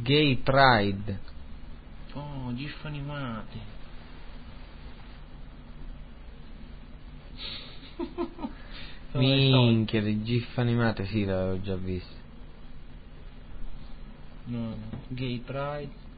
Gay Pride. Oh, gif animate. Minchia, le gif animate, sì, l'avevo già visto. No, Gay Pride.